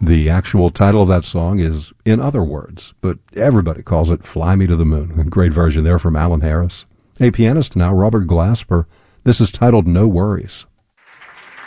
The actual title of that song is In Other Words, but everybody calls it Fly Me to the Moon. A great version there from Alan Harris. A pianist now, Robert Glasper. This is titled No Worries.